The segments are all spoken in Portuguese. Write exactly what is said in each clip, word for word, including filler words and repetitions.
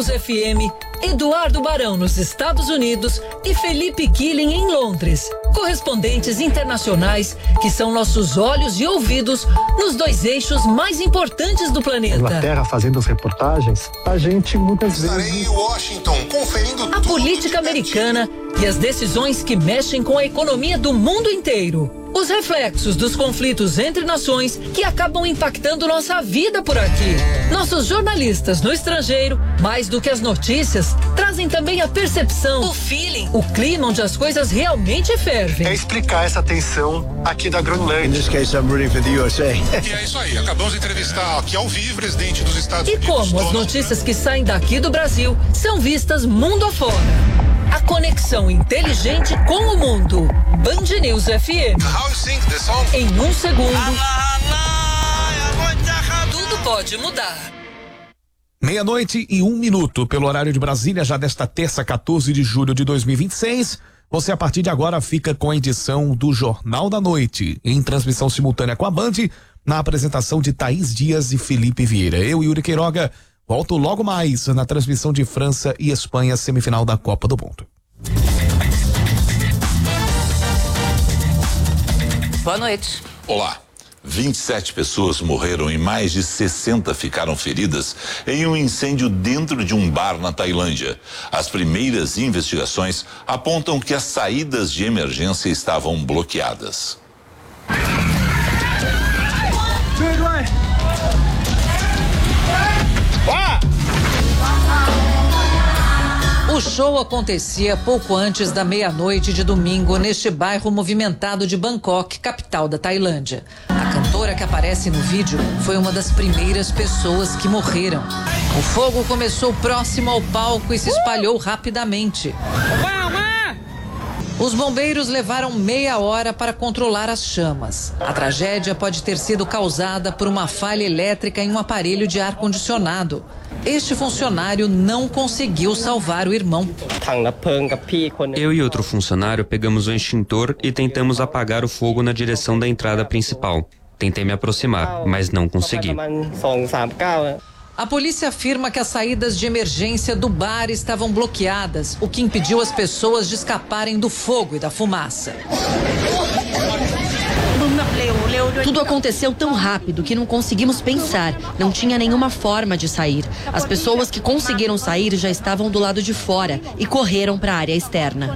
News F M, Eduardo Barão nos Estados Unidos e Felipe Killing em Londres. Correspondentes internacionais que são nossos olhos e ouvidos nos dois eixos mais importantes do planeta. Inglaterra fazendo as reportagens, a gente muitas vezes... Estarei em Washington conferindo a política americana e as decisões que mexem com a economia do mundo inteiro. Os reflexos dos conflitos entre nações que acabam impactando nossa vida por aqui. Nossos jornalistas no estrangeiro, mais do que as notícias, trazem também a percepção, o feeling, o clima onde as coisas realmente fervem. É explicar essa tensão aqui da Groenlândia. In this case, I'm rooting for the U S A. E é isso aí, acabamos de entrevistar aqui ao vivo o presidente dos Estados E Unidos. como as notícias que saem daqui do Brasil são vistas mundo afora. A conexão inteligente com o mundo. Band News F M. How you sing the song? Em um segundo, tudo pode mudar. Meia-noite e um minuto pelo horário de Brasília, já desta terça, quatorze de julho de dois mil e vinte e seis. Você, a partir de agora, fica com a edição do Jornal da Noite, em transmissão simultânea com a Band, na apresentação de Thaís Dias e Felipe Vieira. Eu, Yuri Queiroga, volto logo mais na transmissão de França e Espanha, semifinal da Copa do Mundo. Boa noite. Olá. vinte e sete pessoas morreram e mais de sessenta ficaram feridas em um incêndio dentro de um bar na Tailândia. As primeiras investigações apontam que as saídas de emergência estavam bloqueadas. O show acontecia pouco antes da meia-noite de domingo neste bairro movimentado de Bangkok, capital da Tailândia. A cantora que aparece no vídeo foi uma das primeiras pessoas que morreram. O fogo começou próximo ao palco e se espalhou rapidamente. Os bombeiros levaram meia hora para controlar as chamas. A tragédia pode ter sido causada por uma falha elétrica em um aparelho de ar-condicionado. Este funcionário não conseguiu salvar o irmão. Eu e outro funcionário pegamos o extintor e tentamos apagar o fogo na direção da entrada principal. Tentei me aproximar, mas não consegui. A polícia afirma que as saídas de emergência do bar estavam bloqueadas, o que impediu as pessoas de escaparem do fogo e da fumaça. Tudo aconteceu tão rápido que não conseguimos pensar. Não tinha nenhuma forma de sair. As pessoas que conseguiram sair já estavam do lado de fora e correram para a área externa.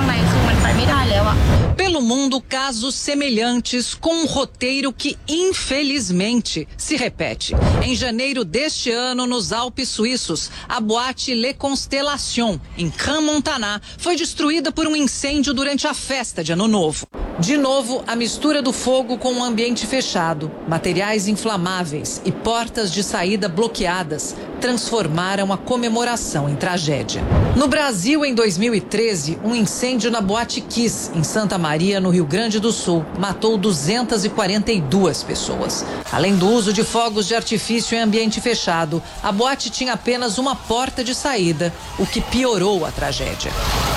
Pelo mundo, casos semelhantes com um roteiro que, infelizmente, se repete. Em janeiro deste ano, nos Alpes suíços, a boate Le Constellation, em Crans-Montana, foi destruída por um incêndio durante a festa de Ano Novo. De novo, a mistura do fogo com um ambiente fechado, materiais inflamáveis e portas de saída bloqueadas transformaram a comemoração em tragédia. No Brasil, em dois mil e treze, um incêndio na Boate Kiss, em Santa Maria, no Rio Grande do Sul, matou duzentas e quarenta e duas pessoas. Além do uso de fogos de artifício em ambiente fechado, a boate tinha apenas uma porta de saída, o que piorou a tragédia.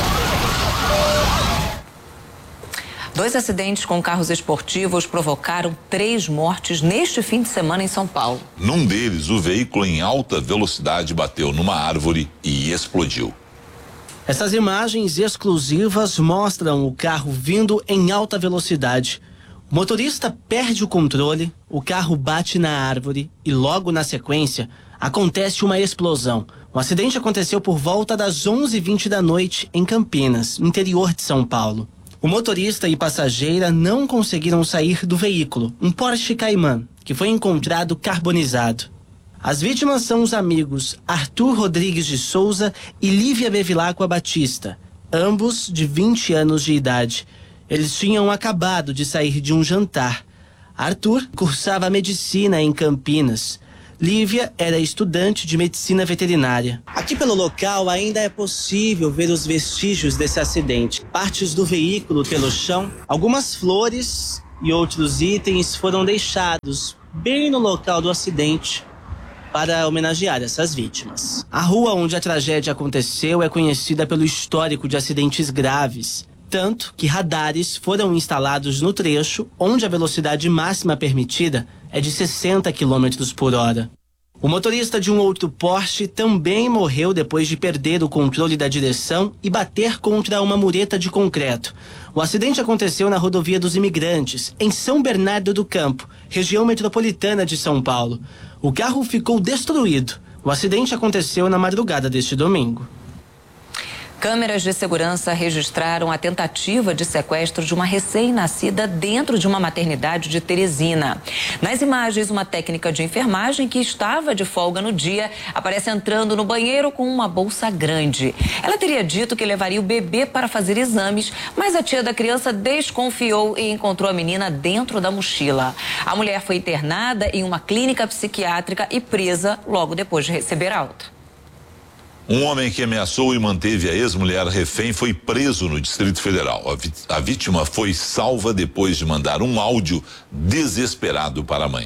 Dois acidentes com carros esportivos provocaram três mortes neste fim de semana em São Paulo. Num deles, o veículo em alta velocidade bateu numa árvore e explodiu. Essas imagens exclusivas mostram o carro vindo em alta velocidade. O motorista perde o controle, o carro bate na árvore e logo na sequência acontece uma explosão. O acidente aconteceu por volta das onze e vinte da noite em Campinas, interior de São Paulo. O motorista e passageira não conseguiram sair do veículo, um Porsche Cayman, que foi encontrado carbonizado. As vítimas são os amigos Arthur Rodrigues de Souza e Lívia Bevilacqua Batista, ambos de vinte anos de idade. Eles tinham acabado de sair de um jantar. Arthur cursava medicina em Campinas. Lívia era estudante de medicina veterinária. Aqui pelo local ainda é possível ver os vestígios desse acidente. Partes do veículo pelo chão, algumas flores e outros itens foram deixados bem no local do acidente para homenagear essas vítimas. A rua onde a tragédia aconteceu é conhecida pelo histórico de acidentes graves, tanto que radares foram instalados no trecho onde a velocidade máxima permitida é de sessenta quilômetros por hora. O motorista de um outro Porsche também morreu depois de perder o controle da direção e bater contra uma mureta de concreto. O acidente aconteceu na rodovia dos Imigrantes, em São Bernardo do Campo, região metropolitana de São Paulo. O carro ficou destruído. O acidente aconteceu na madrugada deste domingo. Câmeras de segurança registraram a tentativa de sequestro de uma recém-nascida dentro de uma maternidade de Teresina. Nas imagens, uma técnica de enfermagem que estava de folga no dia aparece entrando no banheiro com uma bolsa grande. Ela teria dito que levaria o bebê para fazer exames, mas a tia da criança desconfiou e encontrou a menina dentro da mochila. A mulher foi internada em uma clínica psiquiátrica e presa logo depois de receber alta. Um homem que ameaçou e manteve a ex-mulher refém foi preso no Distrito Federal. A, a vítima foi salva depois de mandar um áudio desesperado para a mãe.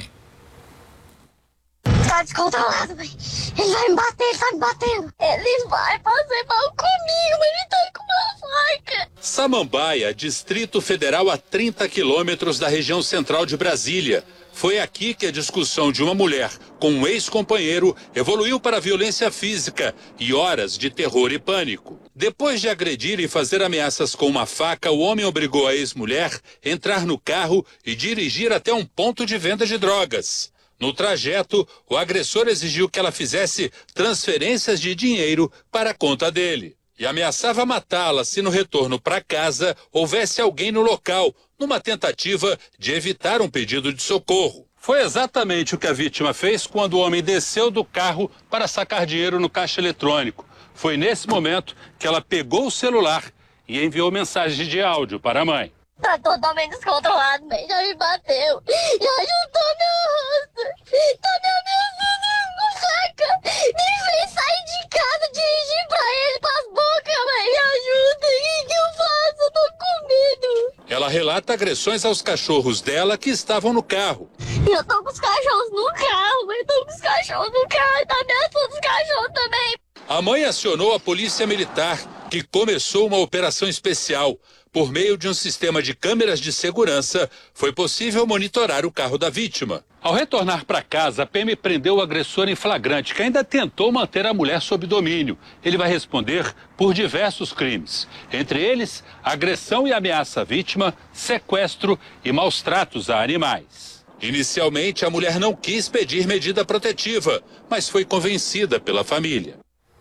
Tá descontrolado, mãe. Ele vai me bater, ele tá me batendo. Ele vai fazer mal comigo, ele tá com uma faca. Samambaia, Distrito Federal, a trinta quilômetros da região central de Brasília. Foi aqui que a discussão de uma mulher com um ex-companheiro evoluiu para violência física e horas de terror e pânico. Depois de agredir e fazer ameaças com uma faca, o homem obrigou a ex-mulher a entrar no carro e dirigir até um ponto de venda de drogas. No trajeto, o agressor exigiu que ela fizesse transferências de dinheiro para a conta dele e ameaçava matá-la se no retorno para casa houvesse alguém no local, numa tentativa de evitar um pedido de socorro. Foi exatamente o que a vítima fez quando o homem desceu do carro para sacar dinheiro no caixa eletrônico. Foi nesse momento que ela pegou o celular e enviou mensagem de áudio para a mãe. Tá totalmente descontrolado, mãe. Já me bateu. Já ajudou meu rosto. Tá me ameaçando com faca. Nem fez sair de casa, dirigir pra ele, pras bocas, mãe. Me ajuda. O que eu faço? Eu tô com medo. Ela relata agressões aos cachorros dela que estavam no carro. Eu tô com os cachorros no carro, mãe. Eu tô com os cachorros no carro. Tá ameaçando os cachorros também. A mãe acionou a polícia militar, que começou uma operação especial. Por meio de um sistema de câmeras de segurança, foi possível monitorar o carro da vítima. Ao retornar para casa, a P M prendeu o agressor em flagrante, que ainda tentou manter a mulher sob domínio. Ele vai responder por diversos crimes. Entre eles, agressão e ameaça à vítima, sequestro e maus tratos a animais. Inicialmente, a mulher não quis pedir medida protetiva, mas foi convencida pela família.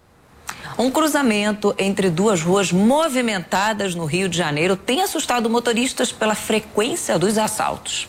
Um cruzamento entre duas ruas movimentadas no Rio de Janeiro tem assustado motoristas pela frequência dos assaltos.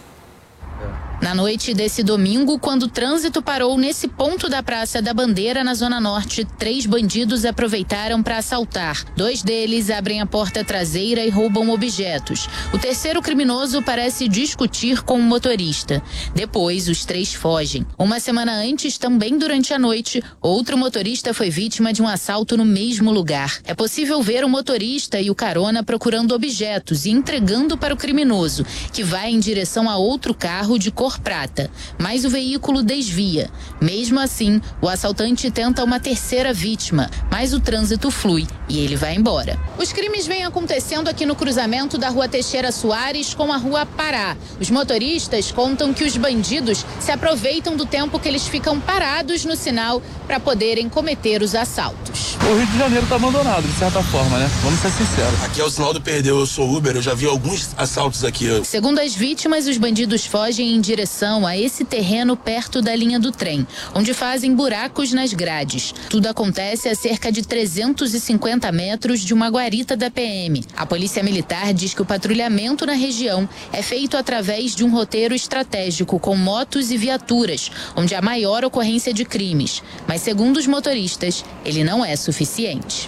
Na noite desse domingo, quando o trânsito parou nesse ponto da Praça da Bandeira, na Zona Norte, três bandidos aproveitaram para assaltar. Dois deles abrem a porta traseira e roubam objetos. O terceiro criminoso parece discutir com o motorista. Depois, os três fogem. Uma semana antes, também durante a noite, outro motorista foi vítima de um assalto no mesmo lugar. É possível ver o motorista e o carona procurando objetos e entregando para o criminoso, que vai em direção a outro carro de cor prata, mas o veículo desvia. Mesmo assim, o assaltante tenta uma terceira vítima, mas o trânsito flui e ele vai embora. Os crimes vêm acontecendo aqui no cruzamento da Rua Teixeira Soares com a Rua Pará. Os motoristas contam que os bandidos se aproveitam do tempo que eles ficam parados no sinal para poderem cometer os assaltos. O Rio de Janeiro está abandonado, de certa forma, né? Vamos ser sinceros. Aqui é o sinal do perdeu, eu sou Uber, eu já vi alguns assaltos aqui. Segundo as vítimas, os bandidos fogem em direção a esse terreno perto da linha do trem, onde fazem buracos nas grades. Tudo acontece a cerca de trezentos e cinquenta metros de uma guarita da P M. A Polícia Militar diz que o patrulhamento na região é feito através de um roteiro estratégico com motos e viaturas, onde há maior ocorrência de crimes. Mas, segundo os motoristas, ele não é suficiente.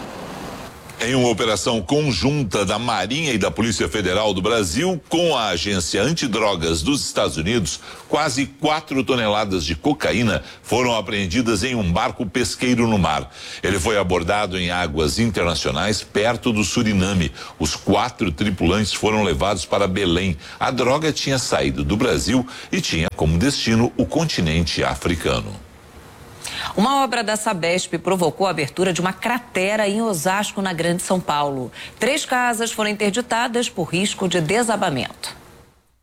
Em uma operação conjunta da Marinha e da Polícia Federal do Brasil com a Agência Antidrogas dos Estados Unidos, quase quatro toneladas de cocaína foram apreendidas em um barco pesqueiro no mar. Ele foi abordado em águas internacionais perto do Suriname. Os quatro tripulantes foram levados para Belém. A droga tinha saído do Brasil e tinha como destino o continente africano. Uma obra da Sabesp provocou a abertura de uma cratera em Osasco, na Grande São Paulo. Três casas foram interditadas por risco de desabamento.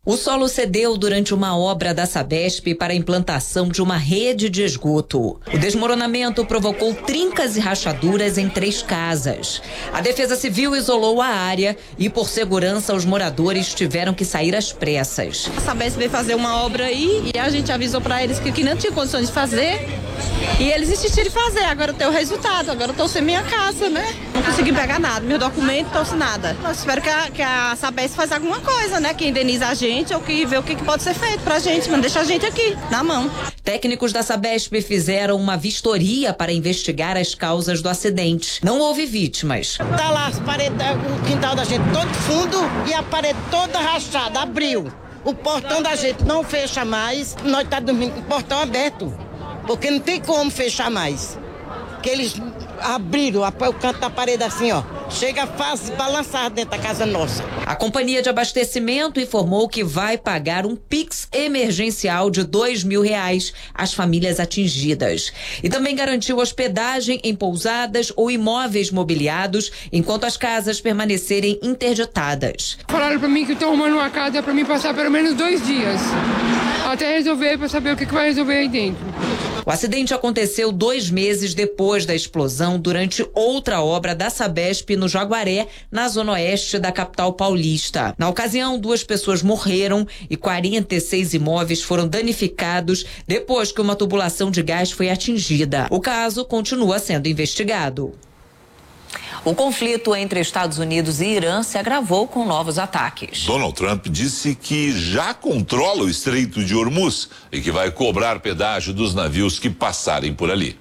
O solo cedeu durante uma obra da Sabesp para a implantação de uma rede de esgoto. O desmoronamento provocou trincas e rachaduras em três casas. A Defesa Civil isolou a área e, por segurança, os moradores tiveram que sair às pressas. A Sabesp veio fazer uma obra aí e a gente avisou para eles que, que não tinha condições de fazer e eles insistiram em fazer. Agora tem o resultado, agora eu tô sem minha casa, né? Não consegui pegar nada, meu documento, não trouxe nada. Eu espero que a, que a Sabesp faça alguma coisa, né? Que indeniza a gente ou que vê o que pode ser feito pra gente, mas deixa a gente aqui, na mão. Técnicos da Sabesp fizeram uma vistoria para investigar as causas do acidente. Não houve vítimas. Tá lá as paredes, o quintal da gente todo fundo e a parede toda rachada, abriu. O portão da gente não fecha mais, nós tá dormindo com o portão aberto, porque não tem como fechar mais. Que eles abriram o canto da parede assim, ó. Chega a fase balançar dentro da casa nossa. A companhia de abastecimento informou que vai pagar um Pix emergencial de dois mil reais às famílias atingidas. E também garantiu hospedagem em pousadas ou imóveis mobiliados enquanto as casas permanecerem interditadas. Falaram para mim que estão arrumando uma casa para mim passar pelo menos dois dias. Até resolver, para saber o que, que vai resolver aí dentro. O acidente aconteceu dois meses depois da explosão durante outra obra da Sabesp no Jaguaré, na zona oeste da capital paulista. Na ocasião, duas pessoas morreram e quarenta e seis imóveis foram danificados depois que uma tubulação de gás foi atingida. O caso continua sendo investigado. O conflito entre Estados Unidos e Irã se agravou com novos ataques. Donald Trump disse que já controla o Estreito de Hormuz e que vai cobrar pedágio dos navios que passarem por ali.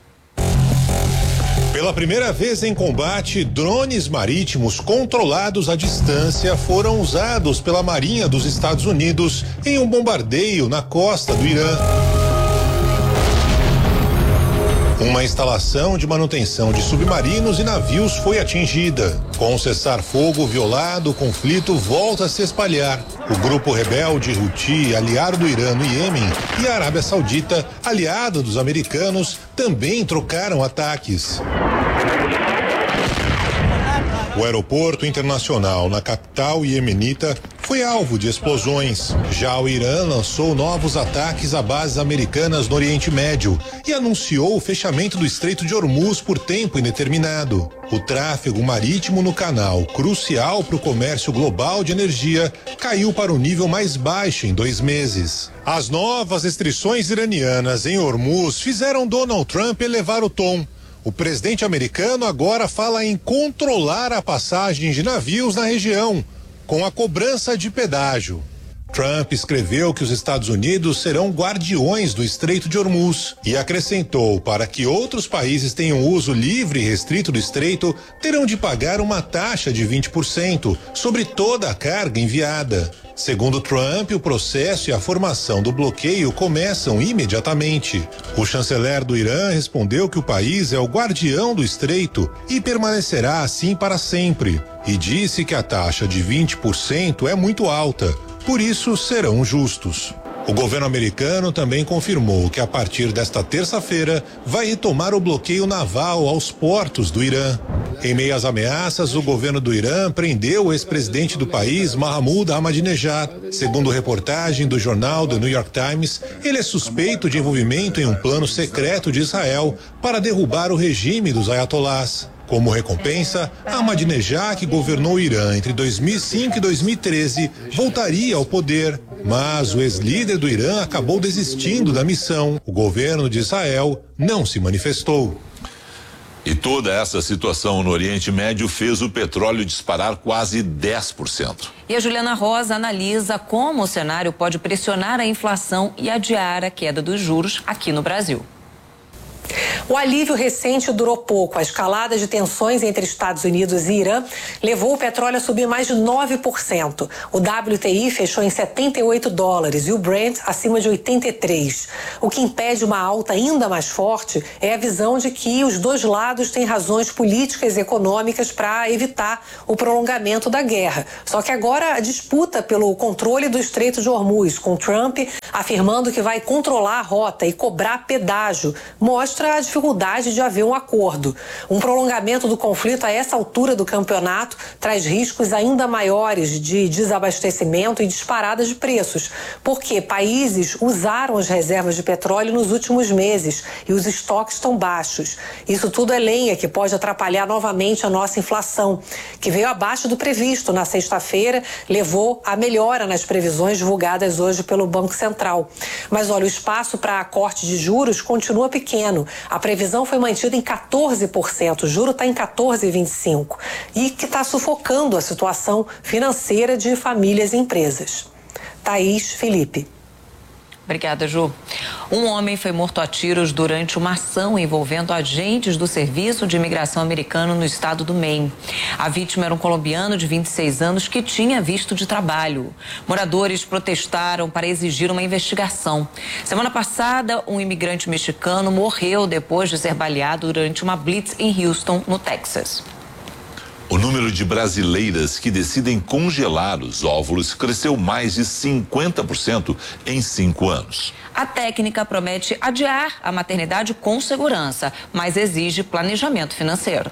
Pela primeira vez em combate, drones marítimos controlados à distância foram usados pela Marinha dos Estados Unidos em um bombardeio na costa do Irã. Uma instalação de manutenção de submarinos e navios foi atingida. Com o cessar-fogo violado, o conflito volta a se espalhar. O grupo rebelde Houthi, aliado do Irã no Iêmen, e a Arábia Saudita, aliada dos americanos, também trocaram ataques. O aeroporto internacional na capital iemenita foi alvo de explosões. Já o Irã lançou novos ataques a bases americanas no Oriente Médio e anunciou o fechamento do Estreito de Hormuz por tempo indeterminado. O tráfego marítimo no canal, crucial para o comércio global de energia, caiu para o nível mais baixo em dois meses. As novas restrições iranianas em Hormuz fizeram Donald Trump elevar o tom. O presidente americano agora fala em controlar a passagem de navios na região, com a cobrança de pedágio. Trump escreveu que os Estados Unidos serão guardiões do Estreito de Hormuz e acrescentou: para que outros países tenham uso livre e restrito do estreito, terão de pagar uma taxa de vinte por cento sobre toda a carga enviada. Segundo Trump, o processo e a formação do bloqueio começam imediatamente. O chanceler do Irã respondeu que o país é o guardião do estreito e permanecerá assim para sempre, e disse que a taxa de vinte por cento é muito alta, por isso serão justos. O governo americano também confirmou que a partir desta terça-feira vai retomar o bloqueio naval aos portos do Irã. Em meio às ameaças, o governo do Irã prendeu o ex-presidente do país, Mahmoud Ahmadinejad. Segundo reportagem do jornal The New York Times, ele é suspeito de envolvimento em um plano secreto de Israel para derrubar o regime dos ayatolás. Como recompensa, Ahmadinejad, que governou o Irã entre dois mil e cinco e dois mil e treze, voltaria ao poder. Mas o ex-líder do Irã acabou desistindo da missão. O governo de Israel não se manifestou. E toda essa situação no Oriente Médio fez o petróleo disparar quase dez por cento. E a Juliana Rosa analisa como o cenário pode pressionar a inflação e adiar a queda dos juros aqui no Brasil. O alívio recente durou pouco. A escalada de tensões entre Estados Unidos e Irã levou o petróleo a subir mais de nove por cento. O W T I fechou em setenta e oito dólares e o Brent acima de oitenta e três. O que impede uma alta ainda mais forte é a visão de que os dois lados têm razões políticas e econômicas para evitar o prolongamento da guerra. Só que agora a disputa pelo controle do Estreito de Hormuz, com Trump afirmando que vai controlar a rota e cobrar pedágio, mostra a dificuldade de haver um acordo. Um prolongamento do conflito a essa altura do campeonato traz riscos ainda maiores de desabastecimento e disparadas de preços, porque países usaram as reservas de petróleo nos últimos meses e os estoques estão baixos. Isso tudo é lenha que pode atrapalhar novamente a nossa inflação, que veio abaixo do previsto na sexta-feira, levou a melhora nas previsões divulgadas hoje pelo Banco Central. Mas olha, o espaço para corte de juros continua pequeno. A previsão foi mantida em quatorze por cento, o juro está em quatorze vírgula vinte e cinco por cento e que está sufocando a situação financeira de famílias e empresas. Thaís Felipe. Obrigada, Ju. Um homem foi morto a tiros durante uma ação envolvendo agentes do Serviço de Imigração americano no estado do Maine. A vítima era um colombiano de vinte e seis anos que tinha visto de trabalho. Moradores protestaram para exigir uma investigação. Semana passada, um imigrante mexicano morreu depois de ser baleado durante uma blitz em Houston, no Texas. O número de brasileiras que decidem congelar os óvulos cresceu mais de cinquenta por cento em cinco anos. A técnica promete adiar a maternidade com segurança, mas exige planejamento financeiro.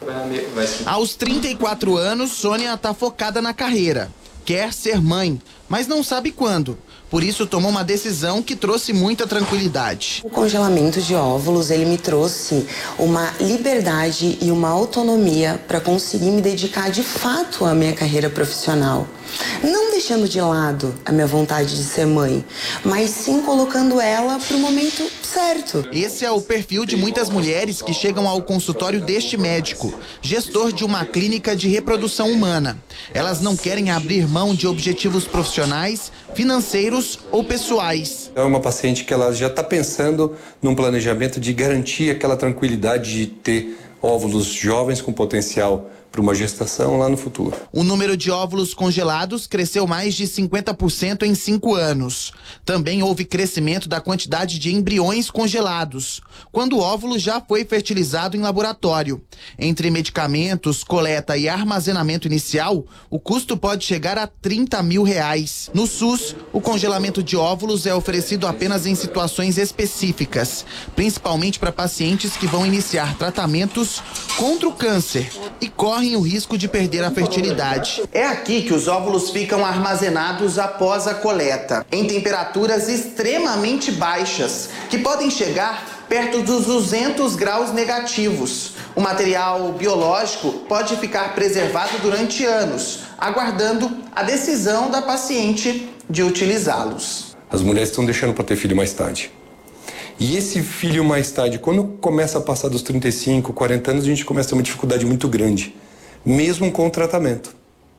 Aos trinta e quatro anos, Sônia está focada na carreira. Quer ser mãe, mas não sabe quando. Por isso tomou uma decisão que trouxe muita tranquilidade. O congelamento de óvulos, ele me trouxe uma liberdade e uma autonomia para conseguir me dedicar de fato à minha carreira profissional. Não deixando de lado a minha vontade de ser mãe, mas sim colocando ela para o momento certo. Esse é o perfil de muitas mulheres que chegam ao consultório deste médico, gestor de uma clínica de reprodução humana. Elas não querem abrir mão de objetivos profissionais, financeiros ou pessoais. É uma paciente que ela já está pensando num planejamento de garantir aquela tranquilidade de ter óvulos jovens com potencial para uma gestação lá no futuro. O número de óvulos congelados cresceu mais de cinquenta por cento em cinco anos. Também houve crescimento da quantidade de embriões congelados, quando o óvulo já foi fertilizado em laboratório. Entre medicamentos, coleta e armazenamento inicial, o custo pode chegar a trinta mil reais. No SUS, o congelamento de óvulos é oferecido apenas em situações específicas, principalmente para pacientes que vão iniciar tratamentos contra o câncer e correm o risco de perder a fertilidade. É aqui que os óvulos ficam armazenados após a coleta, em temperaturas extremamente baixas, que podem chegar perto dos duzentos graus negativos. O material biológico pode ficar preservado durante anos, aguardando a decisão da paciente de utilizá-los. As mulheres estão deixando para ter filho mais tarde. E esse filho mais tarde, quando começa a passar dos trinta e cinco, quarenta anos, a gente começa a ter uma dificuldade muito grande, mesmo com o tratamento.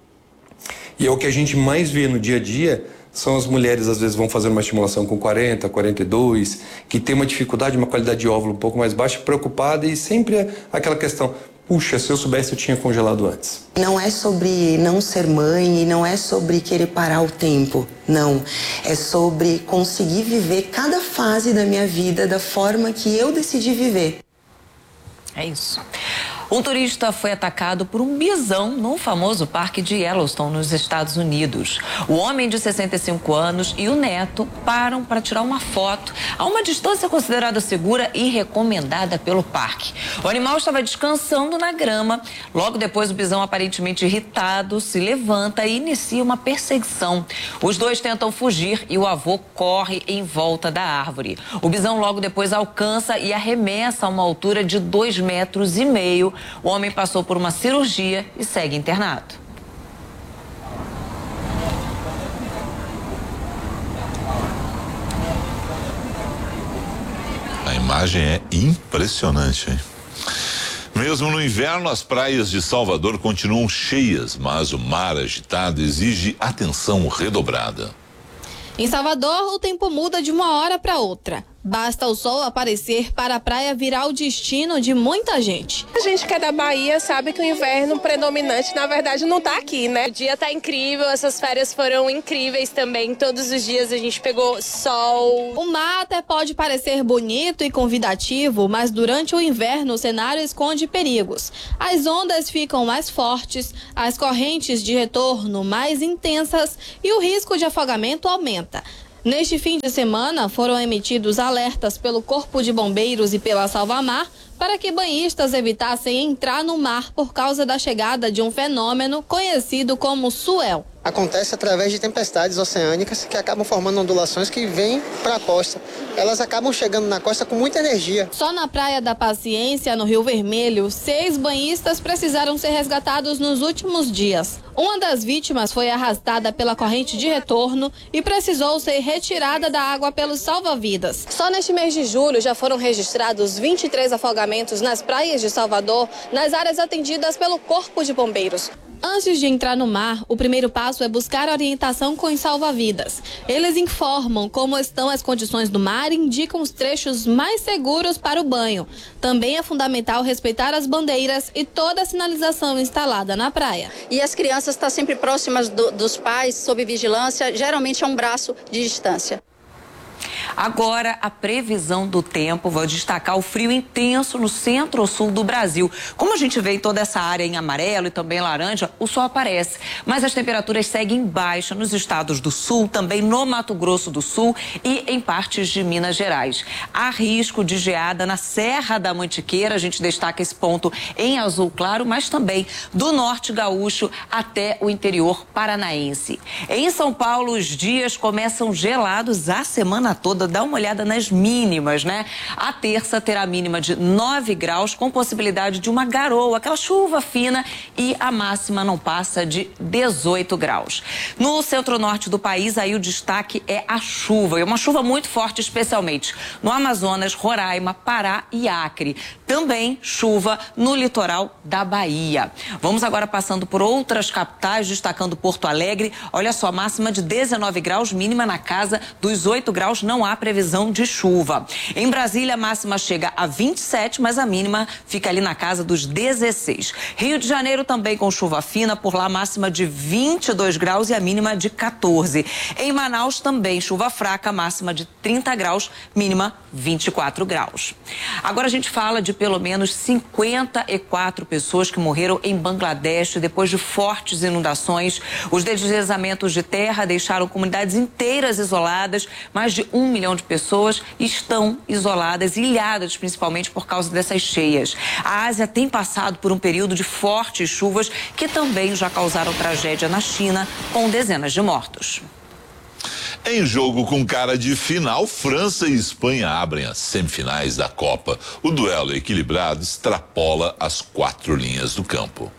E é o que a gente mais vê no dia a dia, são as mulheres, às vezes, vão fazer uma estimulação com quarenta, quarenta e dois, que tem uma dificuldade, uma qualidade de óvulo um pouco mais baixa, preocupada, e sempre é aquela questão, puxa, se eu soubesse eu tinha congelado antes. Não é sobre não ser mãe e não é sobre querer parar o tempo, não. É sobre conseguir viver cada fase da minha vida da forma que eu decidi viver. É isso. Um turista foi atacado por um bisão no famoso parque de Yellowstone, nos Estados Unidos. O homem de sessenta e cinco anos e o neto param para tirar uma foto a uma distância considerada segura e recomendada pelo parque. O animal estava descansando na grama. Logo depois, o bisão, aparentemente irritado, se levanta e inicia uma perseguição. Os dois tentam fugir e o avô corre em volta da árvore. O bisão logo depois alcança e arremessa a uma altura de dois metros e meio. O homem passou por uma cirurgia e segue internado. A imagem é impressionante, hein? Mesmo no inverno, as praias de Salvador continuam cheias, mas o mar agitado exige atenção redobrada. Em Salvador, o tempo muda de uma hora para outra. Basta o sol aparecer para a praia virar o destino de muita gente. A gente que é da Bahia sabe que o inverno predominante, na verdade, não tá aqui, né? O dia tá incrível, essas férias foram incríveis também. Todos os dias a gente pegou sol. O mar até pode parecer bonito e convidativo, mas durante o inverno o cenário esconde perigos. As ondas ficam mais fortes, as correntes de retorno mais intensas e o risco de afogamento aumenta. Neste fim de semana, foram emitidos alertas pelo Corpo de Bombeiros e pela Salvamar para que banhistas evitassem entrar no mar por causa da chegada de um fenômeno conhecido como swell. Acontece através de tempestades oceânicas que acabam formando ondulações que vêm para a costa. Elas acabam chegando na costa com muita energia. Só na Praia da Paciência, no Rio Vermelho, seis banhistas precisaram ser resgatados nos últimos dias. Uma das vítimas foi arrastada pela corrente de retorno e precisou ser retirada da água pelos salva-vidas. Só neste mês de julho já foram registrados vinte e três afogamentos nas praias de Salvador, nas áreas atendidas pelo Corpo de Bombeiros. Antes de entrar no mar, o primeiro passo é buscar orientação com os salva-vidas. Eles informam como estão as condições do mar e indicam os trechos mais seguros para o banho. Também é fundamental respeitar as bandeiras e toda a sinalização instalada na praia. E as crianças estão sempre próximas do, dos pais, sob vigilância, geralmente a um braço de distância. Agora, a previsão do tempo, vou destacar o frio intenso no centro-sul do Brasil. Como a gente vê em toda essa área em amarelo e também laranja, o sol aparece. Mas as temperaturas seguem baixa nos estados do sul, também no Mato Grosso do Sul e em partes de Minas Gerais. Há risco de geada na Serra da Mantiqueira, a gente destaca esse ponto em azul claro, mas também do norte gaúcho até o interior paranaense. Em São Paulo, os dias começam gelados a semana toda. Dá uma olhada nas mínimas, né? A terça terá mínima de nove graus, com possibilidade de uma garoa, aquela chuva fina, e a máxima não passa de dezoito graus. No centro-norte do país, aí o destaque é a chuva, e uma chuva muito forte, especialmente no Amazonas, Roraima, Pará e Acre. Também chuva no litoral da Bahia. Vamos agora passando por outras capitais, destacando Porto Alegre. Olha só, máxima de dezenove graus, mínima na casa dos oito graus, não há previsão de chuva. Em Brasília, a máxima chega a vinte e sete, mas a mínima fica ali na casa dos dezesseis. Rio de Janeiro também com chuva fina, por lá máxima de vinte e dois graus e a mínima de quatorze. Em Manaus também chuva fraca, máxima de trinta graus, mínima vinte e quatro graus. Agora a gente fala de pelo menos cinquenta e quatro pessoas que morreram em Bangladesh depois de fortes inundações. Os deslizamentos de terra deixaram comunidades inteiras isoladas, mais de um milhão de pessoas estão isoladas, ilhadas principalmente por causa dessas cheias. A Ásia tem passado por um período de fortes chuvas que também já causaram tragédia na China, com dezenas de mortos. Em jogo com cara de final, França e Espanha abrem as semifinais da Copa. O duelo equilibrado extrapola as quatro linhas do campo.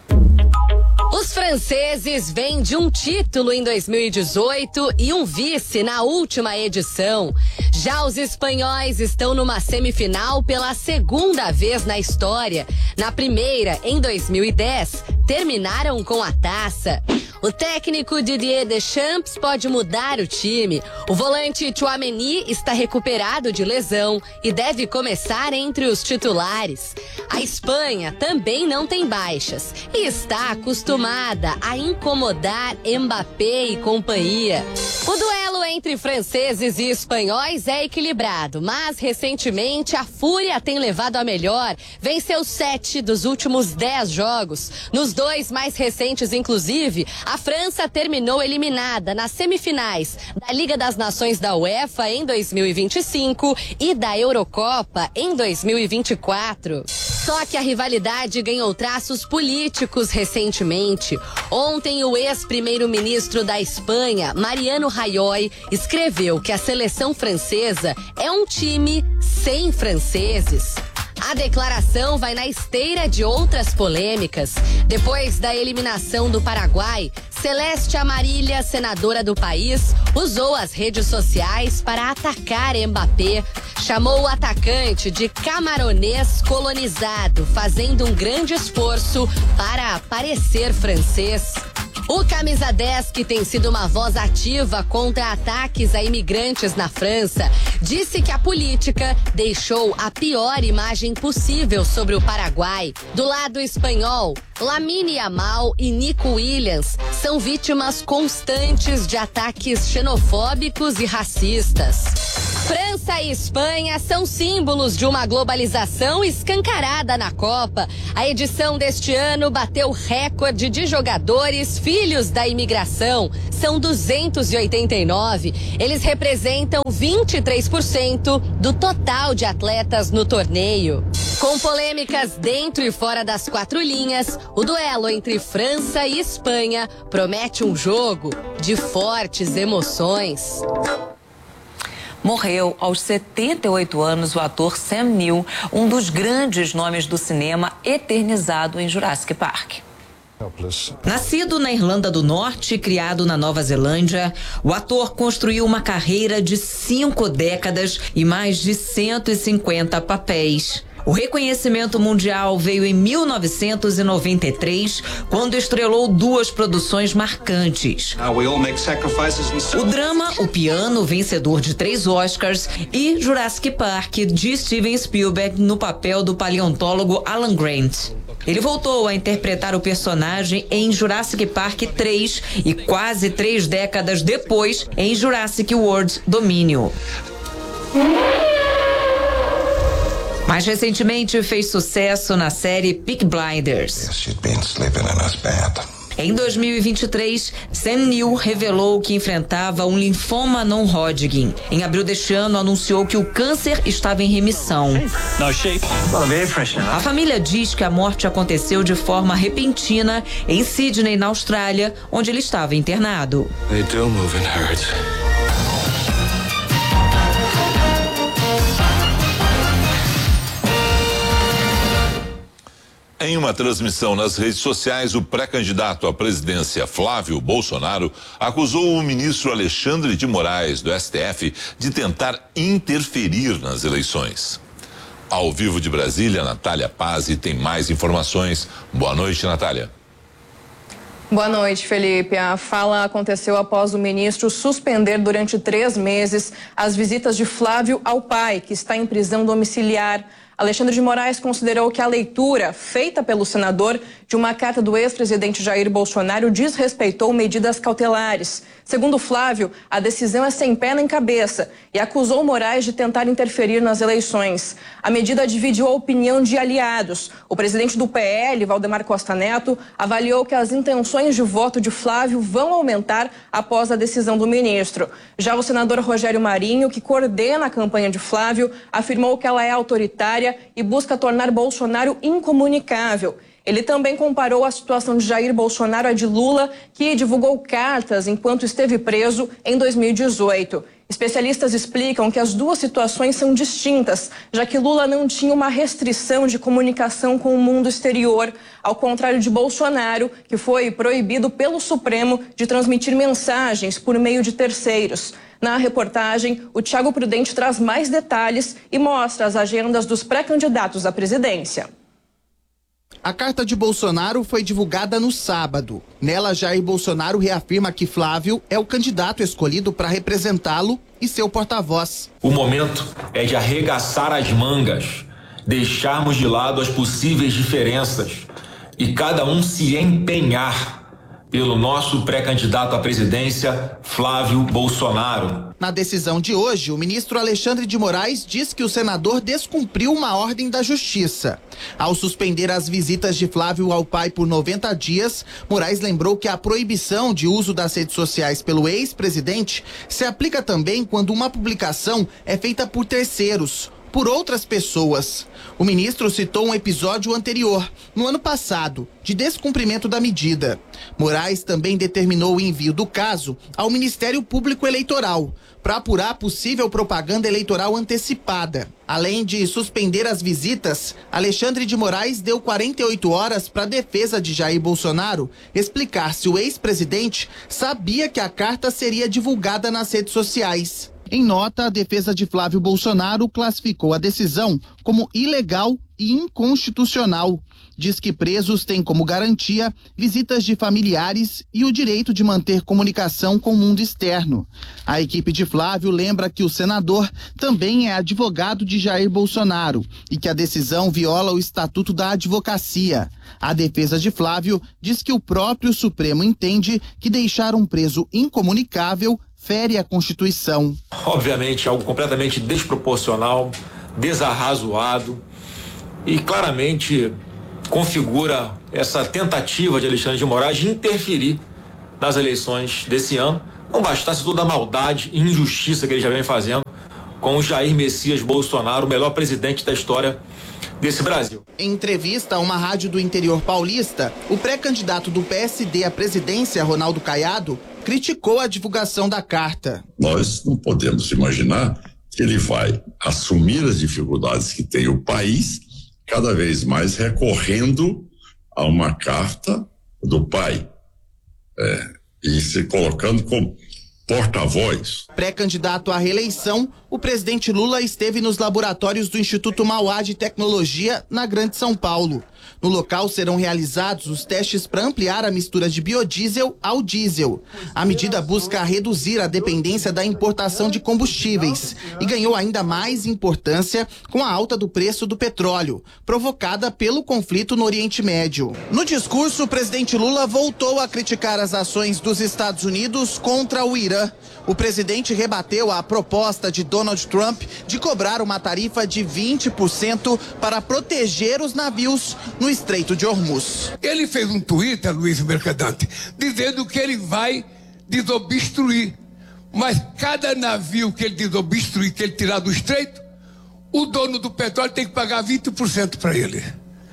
Os franceses vêm de um título em dois mil e dezoito e um vice na última edição. Já os espanhóis estão numa semifinal pela segunda vez na história. Na primeira, em dois mil e dez, terminaram com a taça. O técnico Didier Deschamps pode mudar o time. O volante Tchouaméni está recuperado de lesão e deve começar entre os titulares. A Espanha também não tem baixas e está acostumada a incomodar Mbappé e companhia. O duelo entre franceses e espanhóis é equilibrado, mas recentemente a Fúria tem levado a melhor. Venceu sete dos últimos dez jogos. Nos dois mais recentes, inclusive, a França terminou eliminada nas semifinais da Liga das Nações da UEFA em dois mil e vinte e cinco e da Eurocopa em dois mil e vinte e quatro. Só que a rivalidade ganhou traços políticos recentemente. Ontem, o ex-primeiro-ministro da Espanha, Mariano Rajoy, escreveu que a seleção francesa é um time sem franceses. A declaração vai na esteira de outras polêmicas. Depois da eliminação do Paraguai, Celeste Amarília, senadora do país, usou as redes sociais para atacar Mbappé. Chamou o atacante de camaronês colonizado, fazendo um grande esforço para parecer francês. O camisa dez, que tem sido uma voz ativa contra ataques a imigrantes na França, disse que a política deixou a pior imagem possível sobre o Paraguai. Do lado espanhol, Lamine Yamal e Nico Williams são vítimas constantes de ataques xenofóbicos e racistas. França e Espanha são símbolos de uma globalização escancarada na Copa. A edição deste ano bateu recorde de jogadores filhos da imigração. São duzentos e oitenta e nove. Eles representam vinte e três por cento do total de atletas no torneio. Com polêmicas dentro e fora das quatro linhas, o duelo entre França e Espanha promete um jogo de fortes emoções. Morreu aos setenta e oito anos o ator Sam Neill, um dos grandes nomes do cinema, eternizado em Jurassic Park. Nascido na Irlanda do Norte e criado na Nova Zelândia, o ator construiu uma carreira de cinco décadas e mais de cento e cinquenta papéis. O reconhecimento mundial veio em mil novecentos e noventa e três, quando estrelou duas produções marcantes. O drama O Piano, vencedor de três Oscars, e Jurassic Park, de Steven Spielberg, no papel do paleontólogo Alan Grant. Ele voltou a interpretar o personagem em Jurassic Park três e quase três décadas depois em Jurassic World Domínio. Mais recentemente fez sucesso na série Peaky Blinders. Em dois mil e vinte e três, Sam Neill revelou que enfrentava um linfoma não-Hodgkin. Em abril deste ano, anunciou que o câncer estava em remissão. A família diz que a morte aconteceu de forma repentina em Sydney, na Austrália, onde ele estava internado. They do move and hurt. Em uma transmissão nas redes sociais, o pré-candidato à presidência Flávio Bolsonaro acusou o ministro Alexandre de Moraes, do S T F, de tentar interferir nas eleições. Ao vivo de Brasília, Natália Pazzi tem mais informações. Boa noite, Natália. Boa noite, Felipe. A fala aconteceu após o ministro suspender durante três meses as visitas de Flávio ao pai, que está em prisão domiciliar. Alexandre de Moraes considerou que a leitura feita pelo senador de uma carta do ex-presidente Jair Bolsonaro desrespeitou medidas cautelares. Segundo Flávio, a decisão é sem pé nem cabeça e acusou Moraes de tentar interferir nas eleições. A medida dividiu a opinião de aliados. O presidente do P L, Valdemar Costa Neto, avaliou que as intenções de voto de Flávio vão aumentar após a decisão do ministro. Já o senador Rogério Marinho, que coordena a campanha de Flávio, afirmou que ela é autoritária e busca tornar Bolsonaro incomunicável. Ele também comparou a situação de Jair Bolsonaro à de Lula, que divulgou cartas enquanto esteve preso em dois mil e dezoito. Especialistas explicam que as duas situações são distintas, já que Lula não tinha uma restrição de comunicação com o mundo exterior, ao contrário de Bolsonaro, que foi proibido pelo Supremo de transmitir mensagens por meio de terceiros. Na reportagem, o Thiago Prudente traz mais detalhes e mostra as agendas dos pré-candidatos à presidência. A carta de Bolsonaro foi divulgada no sábado. Nela, Jair Bolsonaro reafirma que Flávio é o candidato escolhido para representá-lo e seu porta-voz. O momento é de arregaçar as mangas, deixarmos de lado as possíveis diferenças e cada um se empenhar pelo nosso pré-candidato à presidência, Flávio Bolsonaro. Na decisão de hoje, o ministro Alexandre de Moraes diz que o senador descumpriu uma ordem da Justiça. Ao suspender as visitas de Flávio ao pai por noventa dias, Moraes lembrou que a proibição de uso das redes sociais pelo ex-presidente se aplica também quando uma publicação é feita por terceiros, por outras pessoas. O ministro citou um episódio anterior, no ano passado, de descumprimento da medida. Moraes também determinou o envio do caso ao Ministério Público Eleitoral para apurar possível propaganda eleitoral antecipada. Além de suspender as visitas, Alexandre de Moraes deu quarenta e oito horas para a defesa de Jair Bolsonaro explicar se o ex-presidente sabia que a carta seria divulgada nas redes sociais. Em nota, a defesa de Flávio Bolsonaro classificou a decisão como ilegal e inconstitucional. Diz que presos têm como garantia visitas de familiares e o direito de manter comunicação com o mundo externo. A equipe de Flávio lembra que o senador também é advogado de Jair Bolsonaro e que a decisão viola o Estatuto da Advocacia. A defesa de Flávio diz que o próprio Supremo entende que deixar um preso incomunicável fere a Constituição. Obviamente, algo completamente desproporcional, desarrazoado e claramente configura essa tentativa de Alexandre de Moraes de interferir nas eleições desse ano. Não bastasse toda a maldade e injustiça que ele já vem fazendo com o Jair Messias Bolsonaro, o melhor presidente da história desse Brasil. Em entrevista a uma rádio do interior paulista, o pré-candidato do P S D à presidência, Ronaldo Caiado, criticou a divulgação da carta. Nós não podemos imaginar que ele vai assumir as dificuldades que tem o país, cada vez mais recorrendo a uma carta do pai, é, e se colocando como porta-voz. Pré-candidato à reeleição, o presidente Lula esteve nos laboratórios do Instituto Mauá de Tecnologia, na Grande São Paulo. No local serão realizados os testes para ampliar a mistura de biodiesel ao diesel. A medida busca reduzir a dependência da importação de combustíveis e ganhou ainda mais importância com a alta do preço do petróleo, provocada pelo conflito no Oriente Médio. No discurso, o presidente Lula voltou a criticar as ações dos Estados Unidos contra o Irã. O presidente rebateu a proposta de Donald Trump de cobrar uma tarifa de vinte por cento para proteger os navios no Estreito de Hormuz. Ele fez um Twitter, Luiz Mercadante, dizendo que ele vai desobstruir. Mas cada navio que ele desobstruir, que ele tirar do Estreito, o dono do petróleo tem que pagar vinte por cento para ele.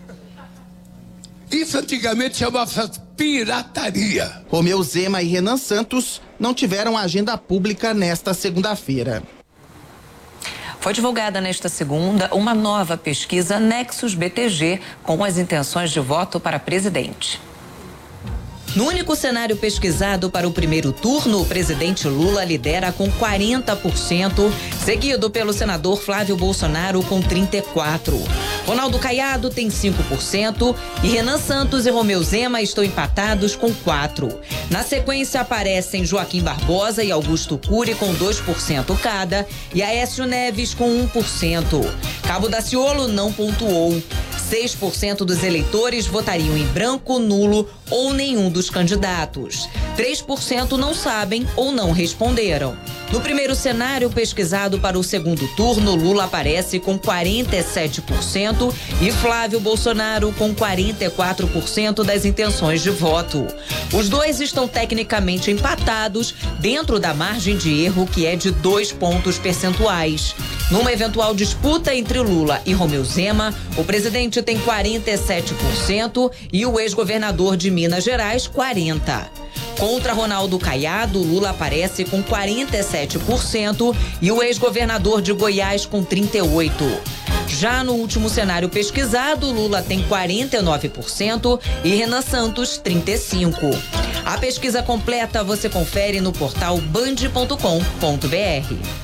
Isso antigamente chamava-se pirataria. Romeu Zema e Renan Santos não tiveram agenda pública nesta segunda-feira. Foi divulgada nesta segunda uma nova pesquisa Nexus B T G com as intenções de voto para presidente. No único cenário pesquisado para o primeiro turno, o presidente Lula lidera com quarenta por cento, seguido pelo senador Flávio Bolsonaro com trinta e quatro por cento. Ronaldo Caiado tem cinco por cento e Renan Santos e Romeu Zema estão empatados com quatro por cento. Na sequência aparecem Joaquim Barbosa e Augusto Cury com dois por cento cada e Aécio Neves com um por cento. Cabo Daciolo não pontuou. seis por cento dos eleitores votariam em branco, nulo ou nenhum dos candidatos. três por cento não sabem ou não responderam. No primeiro cenário pesquisado para o segundo turno, Lula aparece com quarenta e sete por cento e Flávio Bolsonaro com quarenta e quatro por cento das intenções de voto. Os dois estão tecnicamente empatados dentro da margem de erro, que é de dois pontos percentuais. Numa eventual disputa entre Lula e Romeu Zema, o presidente tem quarenta e sete por cento e o ex-governador de Minas Gerais, quarenta por cento. Contra Ronaldo Caiado, Lula aparece com quarenta e sete por cento e o ex-governador de Goiás com trinta e oito por cento. Já no último cenário pesquisado, Lula tem quarenta e nove por cento e Renan Santos trinta e cinco por cento. A pesquisa completa você confere no portal band ponto com ponto br.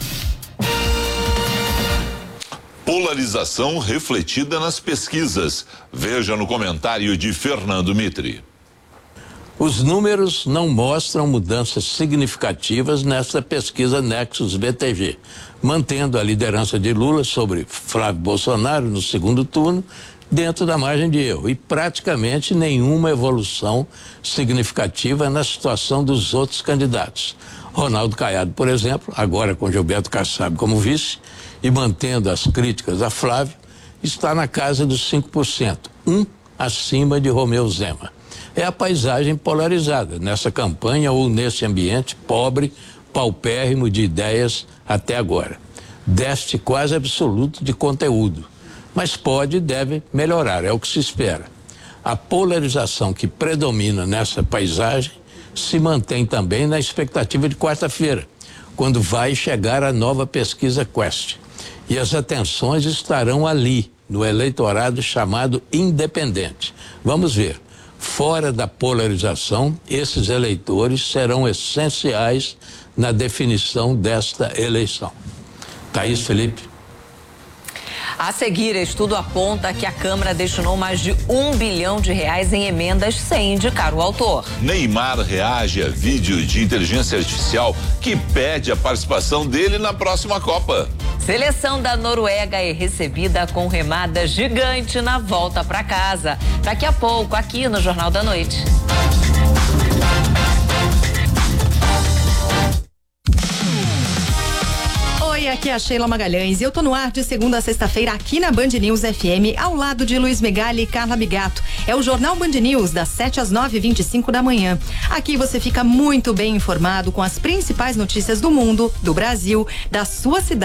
Polarização refletida nas pesquisas. Veja no comentário de Fernando Mitri. Os números não mostram mudanças significativas nesta pesquisa Nexus B T G, mantendo a liderança de Lula sobre Flávio Bolsonaro no segundo turno dentro da margem de erro e praticamente nenhuma evolução significativa na situação dos outros candidatos. Ronaldo Caiado, por exemplo, agora com Gilberto Kassab como vice e mantendo as críticas a Flávio, está na casa dos cinco por cento, um acima de Romeu Zema. É a paisagem polarizada nessa campanha ou nesse ambiente pobre, paupérrimo de ideias até agora. Déficit quase absoluto de conteúdo, mas pode e deve melhorar, é o que se espera. A polarização que predomina nessa paisagem se mantém também na expectativa de quarta-feira, quando vai chegar a nova pesquisa Quest. E as atenções estarão ali, no eleitorado chamado independente. Vamos ver. Fora da polarização, esses eleitores serão essenciais na definição desta eleição. Thaís Felipe. A seguir, estudo aponta que a Câmara destinou mais de um bilhão de reais em emendas sem indicar o autor. Neymar reage a vídeo de inteligência artificial que pede a participação dele na próxima Copa. Seleção da Noruega é recebida com remada gigante na volta para casa. Daqui a pouco, aqui no Jornal da Noite. Aqui é a Sheila Magalhães e eu tô no ar de segunda a sexta-feira aqui na Band News F M, ao lado de Luiz Megali e Carla Bigato. É o Jornal Band News, das sete às nove e vinte e cinco da manhã. Aqui você fica muito bem informado com as principais notícias do mundo, do Brasil, da sua cidade.